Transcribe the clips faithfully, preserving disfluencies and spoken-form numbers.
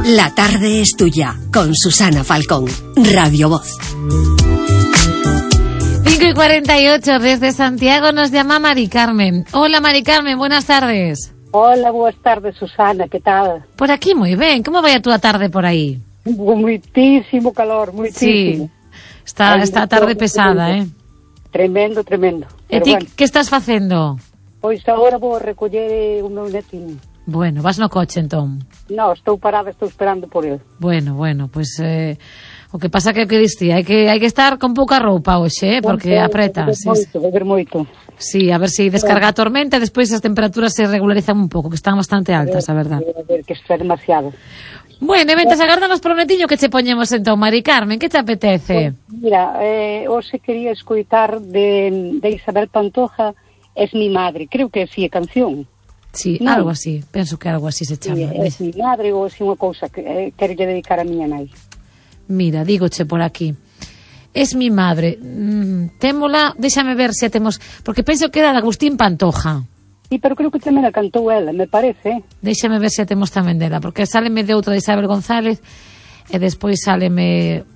La tarde es tuya, con Susana Falcón, Radio Voz. cinco y cuarenta y ocho, desde Santiago nos llama Mari Carmen. Hola Mari Carmen, buenas tardes. Hola, boas tardes, Susana, que tal? Por aquí moi ben, como vai a túa tarde por aí? Muitísimo calor, muitísimo. Sí, está, está a tarde pesada, eh? Tremendo, tremendo. E ti, bueno, que estás facendo? Pois agora vou recoller o meu netinho. Bueno, vas no coche entón? No, estou parada, estou esperando por ele. Bueno, bueno, pois eh, o que pasa que o que diste, hai que hai que estar con pouca roupa hoxe, eh, porque bueno, apreta. Beber moito, beber moito. Sí, a ver se si descarga a tormenta e despois as temperaturas se regularizan un pouco, que están bastante altas, a verdad. A ver, que está demasiado. Bueno, e ventas agárdanos por o netiño que che poñemos entón, Mari Carmen, que te apetece? Pues, mira, eh, hoxe quería escoitar de, de Isabel Pantoja, Es mi madre, creo que é así a canción. Sí, no, algo así, penso que algo así se chama. Sí, es mi madre ou é unha cousa que eh, quero dedicar a miña nai. Mira, dígoche por aquí. Es mi madre. Mm, témola, déxame ver se a temos, porque penso que era de Agustín Pantoja. Sí, pero creo que tamén a cantou ela, me parece. Déxame ver se a temos tamén dela, porque sáleme de outra de Isabel González e despois sáleme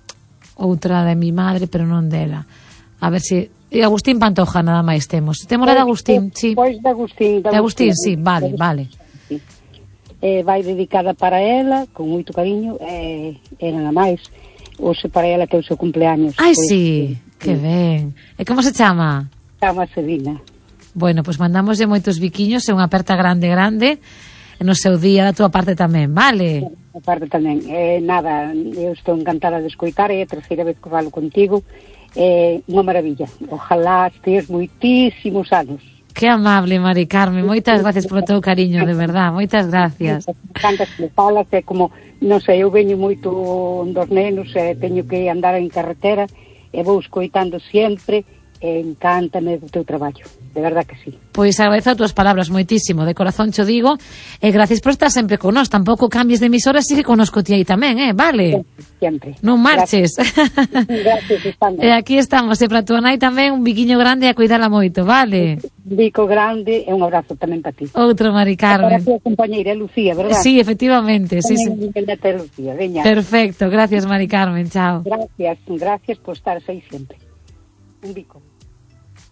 outra de mi madre, pero non dela. A ver se... E Agustín Pantoja nada máis temos. Temos a de Agustín, sí. Pois de Agustín. De Agustín, sí, vale, vale. Sí. Eh, vai dedicada para ela, con moito cariño, e eh, nada máis. Oxe para ela que é o seu cumpleaños. Ai, pois, sí, que ben. E como se chama? Chama Sedina. Bueno, pois pues mandamoslle moitos biquiños e unha aperta grande, grande, e no seu día da túa parte tamén, vale? A parte tamén. Eh, nada, eu estou encantada de escoitar, é a terceira vez que falo contigo. É eh, unha maravilla. Ojalá estes moitísimos anos. Que amable, Mari Carmen. Moitas gracias polo teu cariño, de verdad. Moitas gracias. Cantas que me falas, é como, non sei, eu veño moito dos nenos, e teño que andar en carretera, e vou escoitando sempre, e encántame o teu traballo. De verdad que sí. Pois agradezo as túas palabras moitísimo, de corazón cho digo, e gracias por estar sempre con nós. Tampouco cambies de emisora, sigue conosco ti aí tamén, eh, vale? Sempre. Non marches. Gracias, gracias estando. E aquí estamos, e para tua nai tamén un biquiño grande a cuidala moito, vale? Un bico grande e un abrazo tamén para ti. Outro, Mari Carmen. Para a tua compañeira, Lucía, verdad? Sí, efectivamente, sí, sí. Lucía, veña. Perfecto, gracias, Mari Carmen, chao. Gracias, gracias por estar aí sempre. Un bico.